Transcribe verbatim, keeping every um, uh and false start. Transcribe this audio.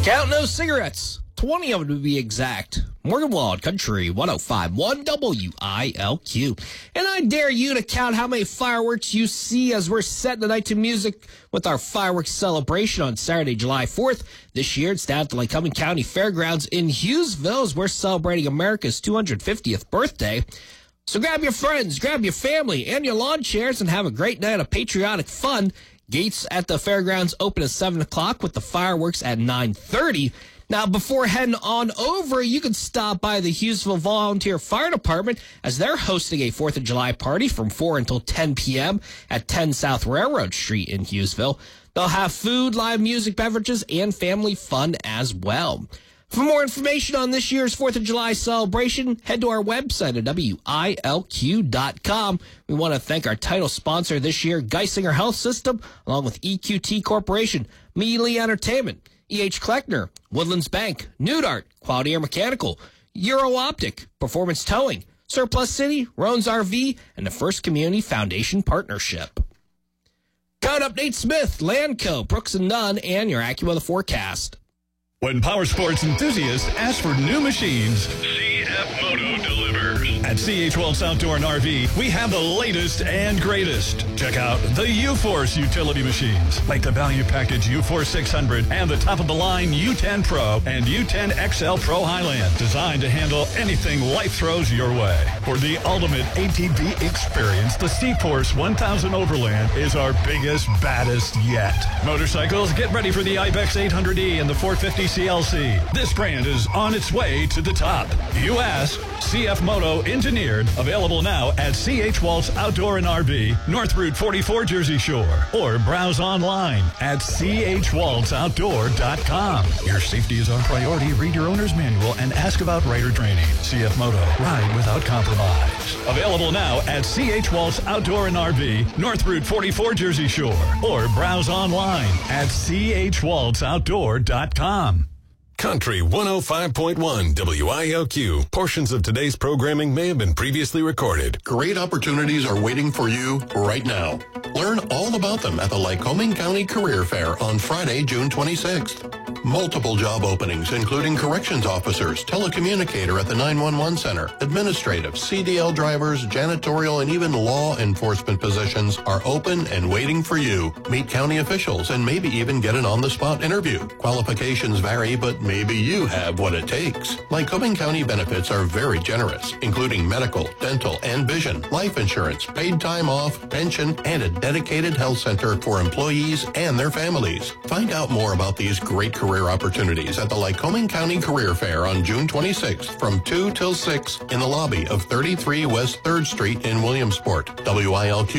Count no cigarettes. twenty of them to be exact. Morgan Wallen, Country one oh five point one W I L Q. And I dare you to count how many fireworks you see as we're setting the night to music with our fireworks celebration on Saturday, July fourth. This year, it's down at the Lycoming County Fairgrounds in Hughesville as we're celebrating America's two hundred fiftieth birthday. So grab your friends, grab your family, and your lawn chairs and have a great night of patriotic fun. Gates at the fairgrounds open at seven o'clock with the fireworks at nine thirty. Now, before heading on over, you can stop by the Hughesville Volunteer Fire Department as they're hosting a fourth of July party from four until ten p.m. at ten South Railroad Street in Hughesville. They'll have food, live music, beverages, and family fun as well. For more information on this year's fourth of July celebration, head to our website at W I L Q dot com. We want to thank our title sponsor this year, Geisinger Health System, along with E Q T Corporation, Mealy Entertainment, E H. Kleckner, Woodlands Bank, Newdart, Quality Air Mechanical, Euro Optic, Performance Towing, Surplus City, Roan's R V, and the First Community Foundation Partnership. Coming up, Nate Smith, Landco, Brooks and Dunn, and your AccuWeather forecast. When power sports enthusiasts ask for new machines, C F Moto delivers. At C H Wells Outdoor and R V, we have the latest and greatest. Check out the U-Force utility machines, like the Value Package U Force six hundred and the top-of-the-line U ten Pro and U ten X L Pro Highland, designed to handle anything life throws your way. For the ultimate A T V experience, the C-Force one thousand Overland is our biggest, baddest yet. Motorcycles, get ready for the Ibex eight hundred E and the four fifty C L C. This brand is on its way to the top. You ask, C F Moto engineered, available now at C H Waltz Outdoor and R V, North Route forty-four, Jersey Shore, or browse online at C H waltz outdoor dot com. Your safety is our priority. Read your owner's manual and ask about rider training. C F Moto, ride without compromise. Available now at C H Waltz Outdoor and R V, North Route forty-four, Jersey Shore, or browse online at C H waltz outdoor dot com. Country one oh five point one W I L Q. Portions of today's programming may have been previously recorded. Great opportunities are waiting for you right now. Learn all about them at the Lycoming County Career Fair on Friday, June twenty-sixth. Multiple job openings, including corrections officers, telecommunicator at the nine one one center, administrative, C D L drivers, janitorial, and even law enforcement positions are open and waiting for you. Meet county officials and maybe even get an on-the-spot interview. Qualifications vary, but maybe you have what it takes. Lycoming County benefits are very generous, including medical, dental, and vision, life insurance, paid time off, pension, and a dedicated health center for employees and their families. Find out more about these great career opportunities at the Lycoming County Career Fair on June twenty-sixth from two till six in the lobby of thirty-three West third Street in Williamsport. W I L Q